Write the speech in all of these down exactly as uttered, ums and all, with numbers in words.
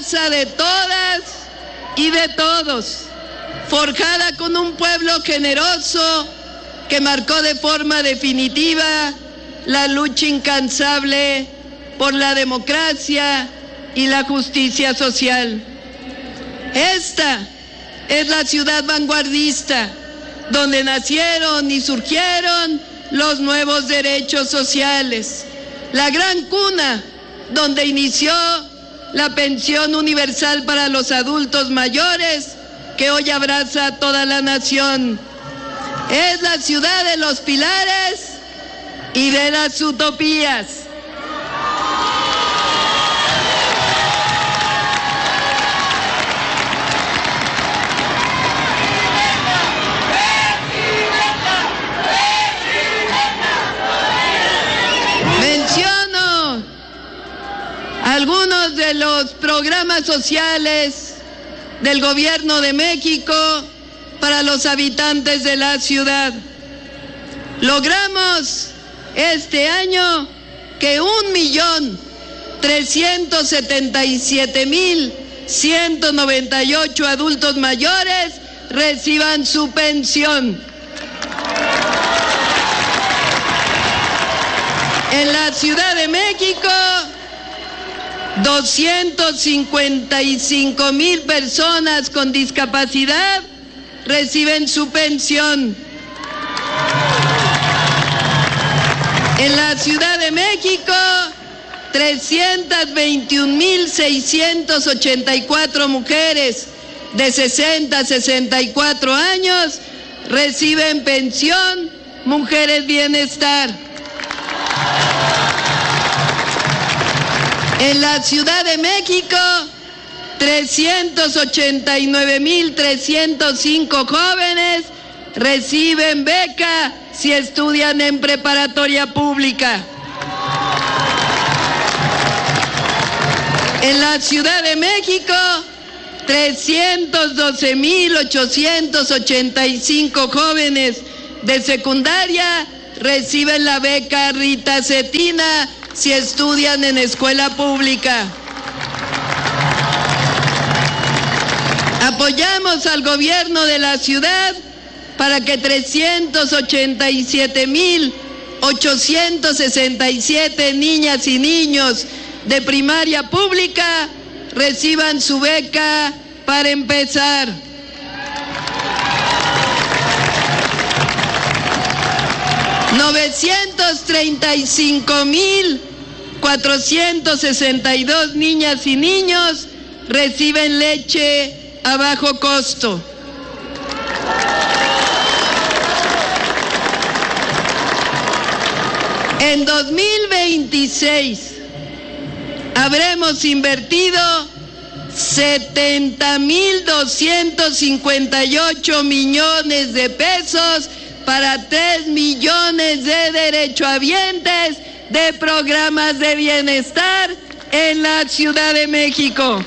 casa de todas y de todos, forjada con un pueblo generoso que marcó de forma definitiva la lucha incansable por la democracia y la justicia social. Esta es la ciudad vanguardista, donde nacieron y surgieron los nuevos derechos sociales, la gran cuna donde inició la pensión universal para los adultos mayores que hoy abraza a toda la nación. Es la ciudad de los pilares y de las utopías. Menciono algunos de los programas sociales del Gobierno de México para los habitantes de la ciudad. Logramos este año que un millón trescientos setenta y siete mil ciento noventa y ocho adultos mayores reciban su pensión. En la Ciudad de México, doscientos cincuenta y cinco mil personas con discapacidad reciben su pensión. En la Ciudad de México, trescientos veintiún mil seiscientos ochenta y cuatro mujeres de sesenta a sesenta y cuatro años reciben pensión Mujeres Bienestar. En la Ciudad de México, trescientos ochenta y nueve mil trescientos cinco jóvenes reciben beca si estudian en preparatoria pública. En la Ciudad de México, trescientos doce mil ochocientos ochenta y cinco jóvenes de secundaria reciben la beca Rita Cetina si estudian en escuela pública. Apoyamos al gobierno de la ciudad para que trescientos ochenta y siete mil ochocientos sesenta y siete niñas y niños de primaria pública reciban su beca para empezar. novecientos treinta y cinco mil cuatrocientos sesenta y dos niñas y niños reciben leche a bajo costo. En dos mil veintiséis habremos invertido setenta mil doscientos cincuenta y ocho millones de pesos para tres millones de derechohabientes de programas de bienestar en la Ciudad de México.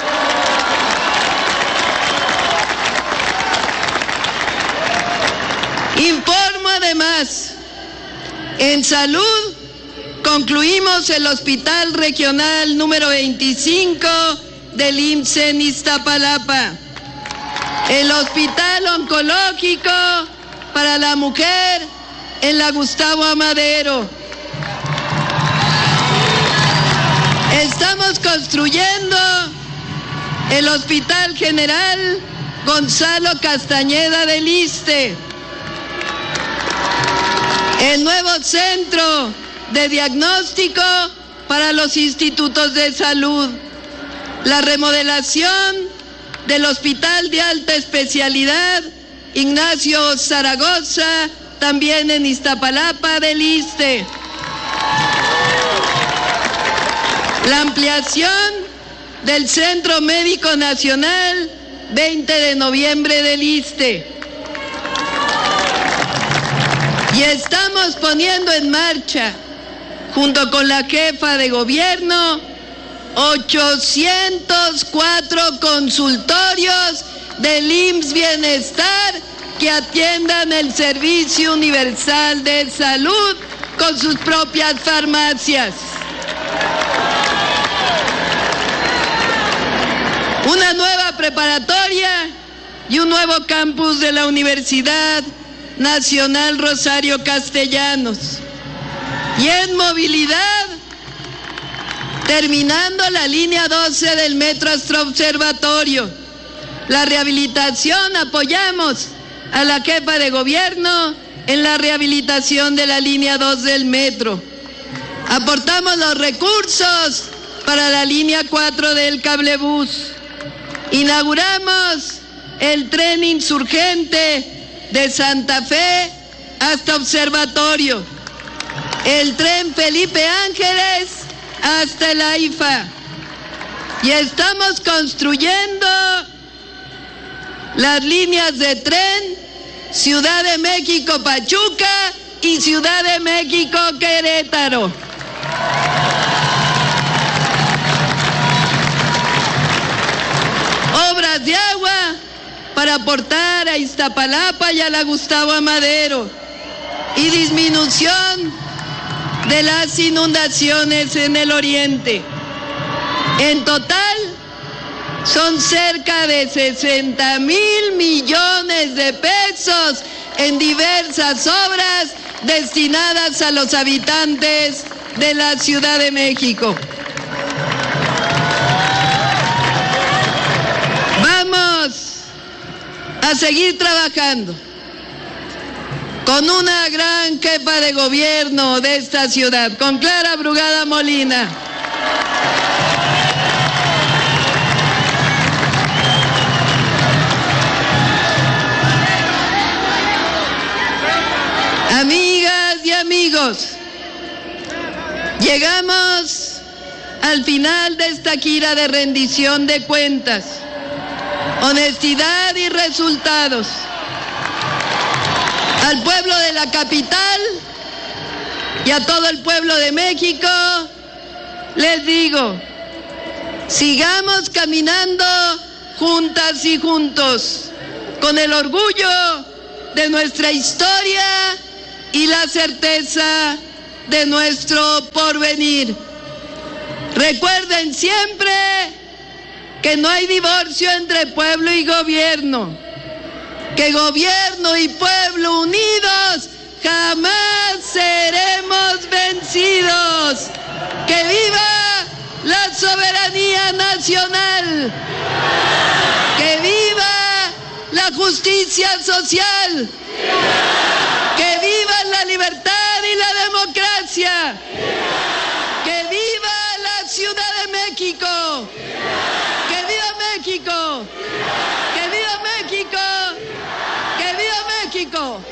Informo además, en salud concluimos el Hospital Regional número veinticinco del I M S S en Iztapalapa, el Hospital Oncológico para la Mujer en la Gustavo Amadero. Estamos construyendo el Hospital General Gonzalo Castañeda del Iste, el nuevo centro de diagnóstico para los institutos de salud, la remodelación del Hospital de Alta Especialidad Ignacio Zaragoza, también en Iztapalapa del Iste. La ampliación del Centro Médico Nacional veinte de noviembre del Iste. Y estamos poniendo en marcha, junto con la jefa de gobierno, ochocientos cuatro consultorios del I M S S Bienestar que atiendan el Servicio Universal de Salud con sus propias farmacias. una nueva preparatoria y un nuevo campus de la Universidad Nacional Rosario Castellanos. Y en movilidad, terminando la línea doce del Metro Astroobservatorio. La rehabilitación, apoyamos a la jefa de gobierno en la rehabilitación de la línea dos del metro. Aportamos los recursos para la línea cuatro del cablebús. Inauguramos el tren insurgente de Santa Fe hasta Observatorio. El tren Felipe Ángeles hasta el AIFA. Y estamos construyendo las líneas de tren Ciudad de México Pachuca y Ciudad de México Querétaro. Obras de agua para aportar a Iztapalapa y a la Gustavo Amadero, y disminución de las inundaciones en el oriente. En total, son cerca de sesenta mil millones de pesos en diversas obras destinadas a los habitantes de la Ciudad de México. Vamos a seguir trabajando con una gran jefa de gobierno de esta ciudad, con Clara Brugada Molina. Amigas y amigos, llegamos al final de esta gira de rendición de cuentas, honestidad y resultados. Al pueblo de la capital y a todo el pueblo de México les digo, sigamos caminando juntas y juntos, con el orgullo de nuestra historia y la certeza de nuestro porvenir. Recuerden siempre que no hay divorcio entre pueblo y gobierno, que gobierno y pueblo unidos jamás seremos vencidos. ¡Que viva la soberanía nacional! ¡Que viva la justicia social! ¡Que viva la libertad y la democracia! ¡Que viva la Ciudad de México! ¡Que viva México! ¡Que viva México! ¡Que viva México!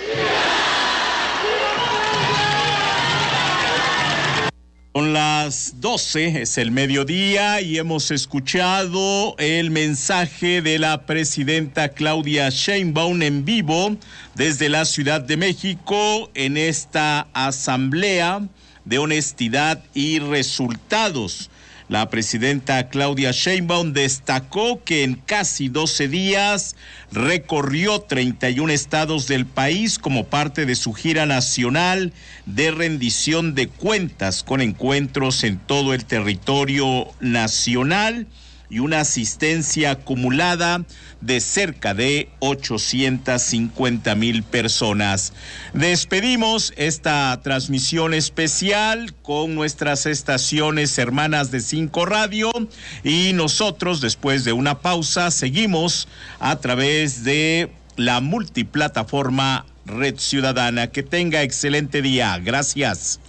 Son las doce, es el mediodía, y hemos escuchado el mensaje de la presidenta Claudia Sheinbaum en vivo desde la Ciudad de México en esta asamblea de honestidad y resultados. La presidenta Claudia Sheinbaum destacó que en casi doce días recorrió treinta y un estados del país como parte de su gira nacional de rendición de cuentas, con encuentros en todo el territorio nacional y una asistencia acumulada de cerca de ochocientas cincuenta mil personas. Despedimos esta transmisión especial con nuestras estaciones hermanas de Cinco Radio, y nosotros, después de una pausa, seguimos a través de la multiplataforma Red Ciudadana. Que tenga excelente día. Gracias.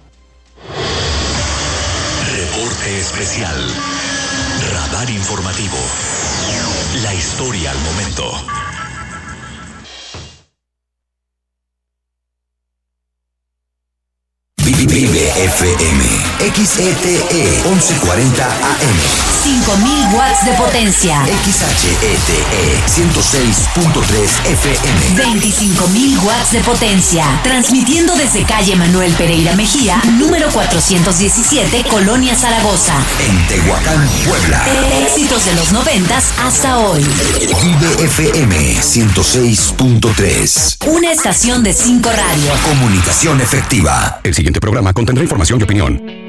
Reporte especial. Radar informativo. La historia al momento. Vive F M, X E T E once cuarenta A M. cinco mil watts de potencia. X H E T E ciento seis punto tres F M. veinticinco mil watts de potencia. Transmitiendo desde calle Manuel Pereira Mejía, número cuatrocientos diecisiete, Colonia Zaragoza. En Tehuacán, Puebla. Éxitos de los noventas hasta hoy. Vive F M ciento seis punto tres. Una estación de Cinco Radio. Comunicación efectiva. El siguiente programa contendrá información y opinión.